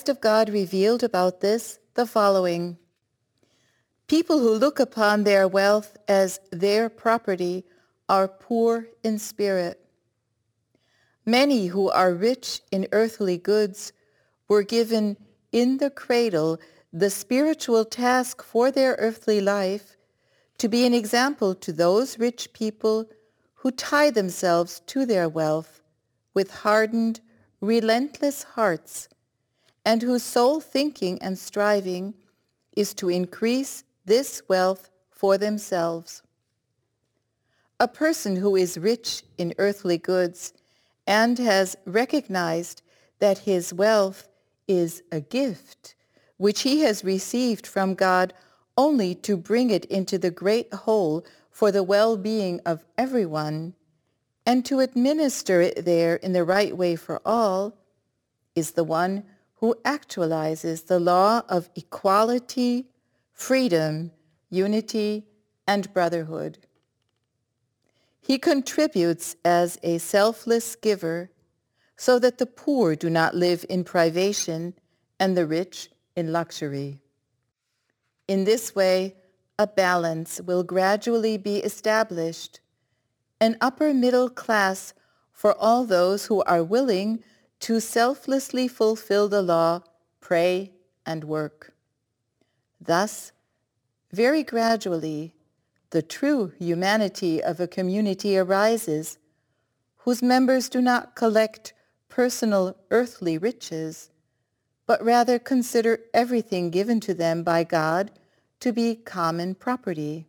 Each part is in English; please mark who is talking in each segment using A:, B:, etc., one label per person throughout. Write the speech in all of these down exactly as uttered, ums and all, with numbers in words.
A: Christ of God revealed about this the following: people who look upon their wealth as their property are poor in spirit. Many who are rich in earthly goods were given in the cradle the spiritual task for their earthly life to be an example to those rich people who tie themselves to their wealth with hardened, relentless hearts, and whose sole thinking and striving is to increase this wealth for themselves. A person who is rich in earthly goods and has recognized that his wealth is a gift which he has received from God only to bring it into the great whole for the well-being of everyone, and to administer it there in the right way for all, is the one who actualizes the law of equality, freedom, unity, and brotherhood. He contributes as a selfless giver so that the poor do not live in privation and the rich in luxury. In this way, a balance will gradually be established, an upper middle class for all those who are willing to selflessly fulfill the law, pray, and work. Thus, very gradually, the true humanity of a community arises, whose members do not collect personal earthly riches, but rather consider everything given to them by God to be common property.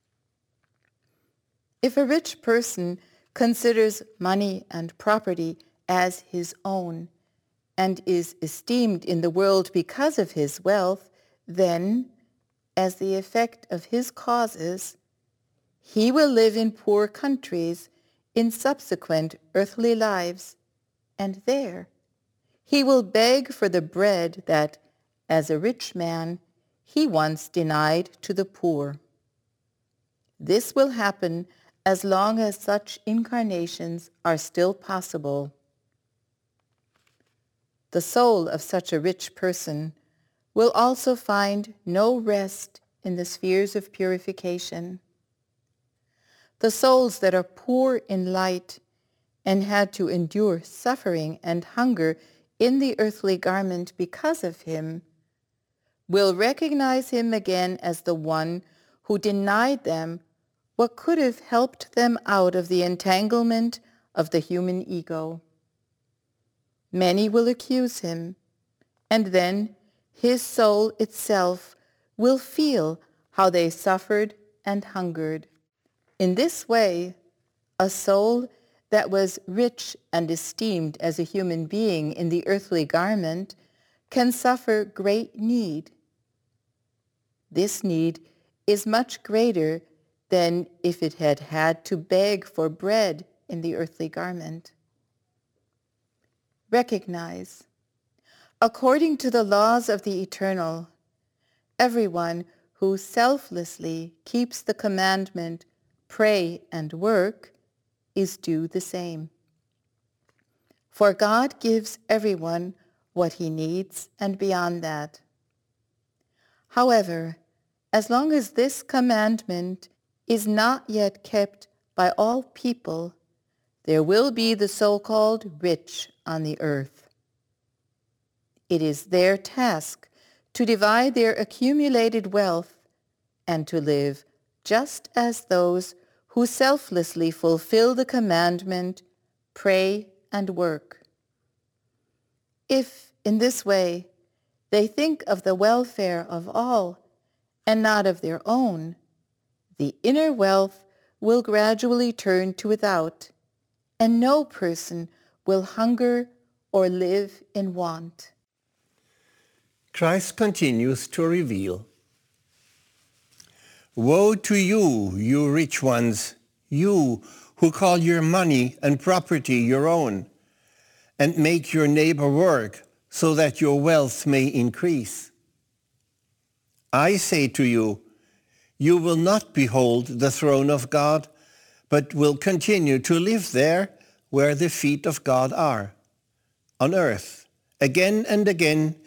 A: If a rich person considers money and property as his own and is esteemed in the world because of his wealth, then, as the effect of his causes, he will live in poor countries in subsequent earthly lives, and there he will beg for the bread that, as a rich man, he once denied to the poor. This will happen as long as such incarnations are still possible. The soul of such a rich person will also find no rest in the spheres of purification. The souls that are poor in light and had to endure suffering and hunger in the earthly garment because of him will recognize him again as the one who denied them what could have helped them out of the entanglement of the human ego. Many will accuse him, and then his soul itself will feel how they suffered and hungered. In this way, a soul that was rich and esteemed as a human being in the earthly garment can suffer great need. This need is much greater than if it had had to beg for bread in the earthly garment. Recognize, according to the laws of the eternal, everyone who selflessly keeps the commandment, pray and work, is due the same. For God gives everyone what he needs and beyond that. However, as long as this commandment is not yet kept by all people, there will be the so-called rich on the earth. It is their task to divide their accumulated wealth and to live just as those who selflessly fulfill the commandment, pray and work. If, in this way, they think of the welfare of all and not of their own, the inner wealth will gradually turn to without, and no person will hunger or live in want.
B: Christ continues to reveal, "Woe to you, you rich ones, you who call your money and property your own, and make your neighbor work so that your wealth may increase. I say to you, you will not behold the throne of God, but will continue to live there where the feet of God are, on earth. Again and again